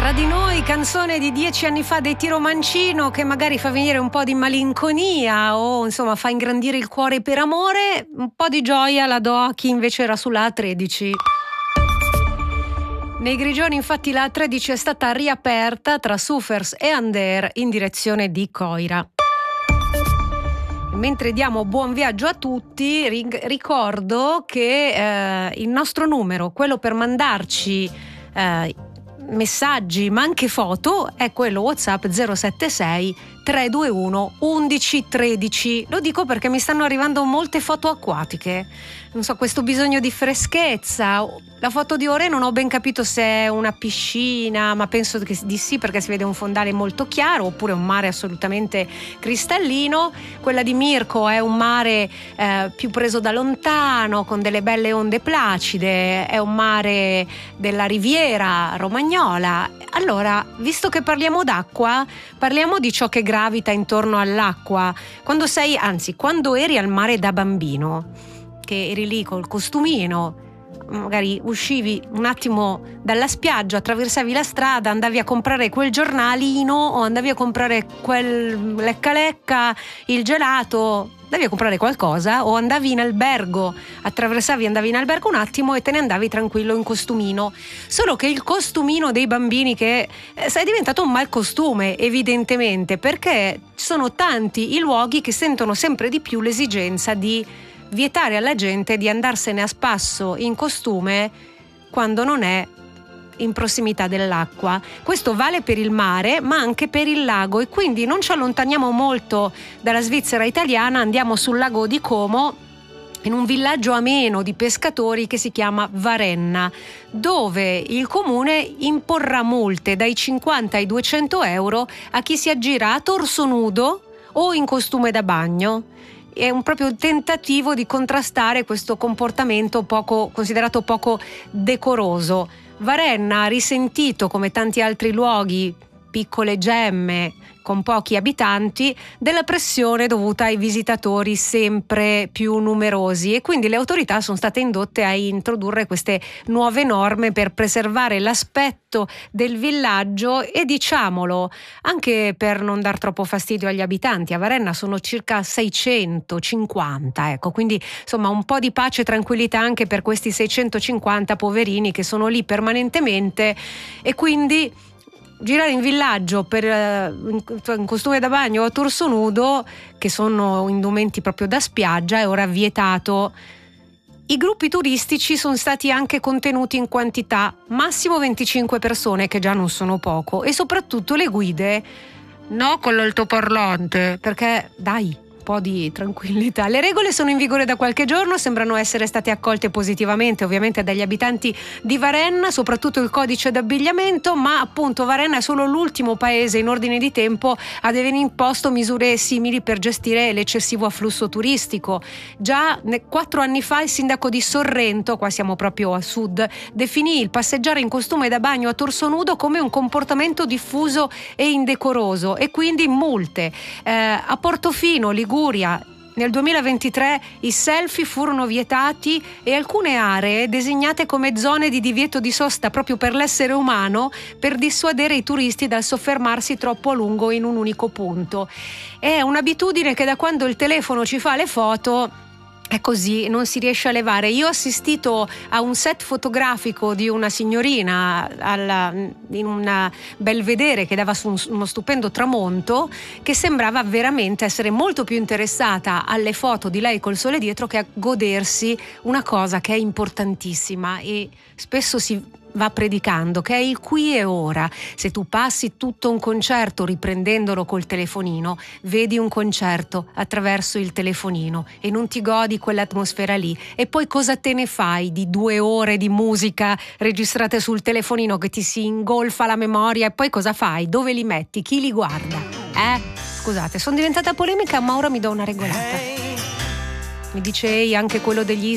Tra di noi, canzone di 10 anni fa dei Tiro Mancino, che magari fa venire un po' di malinconia o insomma fa ingrandire il cuore per amore. Un po' di gioia la do a chi invece era sulla A13. Nei Grigioni infatti la A13 è stata riaperta tra Sufers e Ander in direzione di Coira. Mentre diamo buon viaggio a tutti, ricordo che il nostro numero, quello per mandarci messaggi ma anche foto, è quello WhatsApp 076 321 1113. Lo dico perché mi stanno arrivando molte foto acquatiche, non so, questo bisogno di freschezza. La foto di ore non ho ben capito se è una piscina, ma penso che di sì, perché si vede un fondale molto chiaro, oppure un mare assolutamente cristallino. Quella di Mirko è un mare più preso da lontano, con delle belle onde placide, è un mare della riviera romagnola. Allora, visto che parliamo d'acqua, parliamo di ciò che gravita intorno all'acqua. Quando eri al mare da bambino, che eri lì col costumino, magari uscivi un attimo dalla spiaggia, attraversavi la strada, andavi a comprare quel giornalino o andavi a comprare quel lecca, il gelato, andavi a comprare qualcosa o andavi in albergo, andavi in albergo un attimo e te ne andavi tranquillo in costumino. Solo che il costumino dei bambini che è diventato un malcostume, evidentemente, perché sono tanti i luoghi che sentono sempre di più l'esigenza di vietare alla gente di andarsene a spasso in costume quando non è in prossimità dell'acqua. Questo vale per il mare ma anche per il lago, e quindi non ci allontaniamo molto dalla Svizzera italiana, andiamo sul lago di Como, in un villaggio ameno di pescatori che si chiama Varenna, dove il comune imporrà multe dai 50 ai 200 euro a chi si aggira a torso nudo o in costume da bagno. È un proprio tentativo di contrastare questo comportamento considerato poco decoroso. Varenna ha risentito, come tanti altri luoghi, piccole gemme con pochi abitanti, della pressione dovuta ai visitatori sempre più numerosi, e quindi le autorità sono state indotte a introdurre queste nuove norme per preservare l'aspetto del villaggio e, diciamolo, anche per non dar troppo fastidio agli abitanti. A Varenna sono circa 650, ecco, quindi insomma un po' di pace e tranquillità anche per questi 650 poverini che sono lì permanentemente. E quindi girare in villaggio in costume da bagno o a torso nudo, che sono indumenti proprio da spiaggia, è ora vietato. I gruppi turistici sono stati anche contenuti in quantità, massimo 25 persone, che già non sono poco, e soprattutto le guide no con l'altoparlante, perché dai, po' di tranquillità. Le regole sono in vigore da qualche giorno, sembrano essere state accolte positivamente ovviamente dagli abitanti di Varenna, soprattutto il codice d'abbigliamento, ma appunto Varenna è solo l'ultimo paese in ordine di tempo ad aver imposto misure simili per gestire l'eccessivo afflusso turistico. Già 4 anni fa il sindaco di Sorrento, qua siamo proprio a sud, definì il passeggiare in costume da bagno a torso nudo come un comportamento diffuso e indecoroso, e quindi multe. A Portofino, Liguria, nel 2023 i selfie furono vietati e alcune aree designate come zone di divieto di sosta proprio per l'essere umano, per dissuadere i turisti dal soffermarsi troppo a lungo in un unico punto. È un'abitudine che da quando il telefono ci fa le foto è così, non si riesce a levare. Io ho assistito a un set fotografico di una signorina in un belvedere che dava su uno stupendo tramonto, che sembrava veramente essere molto più interessata alle foto di lei col sole dietro che a godersi una cosa che è importantissima e spesso si va predicando, che è il qui e ora. Se tu passi tutto un concerto riprendendolo col telefonino, vedi un concerto attraverso il telefonino e non ti godi quell'atmosfera lì, e poi cosa te ne fai di 2 ore di musica registrate sul telefonino che ti si ingolfa la memoria, e poi cosa fai? Dove li metti? Chi li guarda? Scusate, sono diventata polemica, ma ora mi do una regolata. Mi dice anche quello degli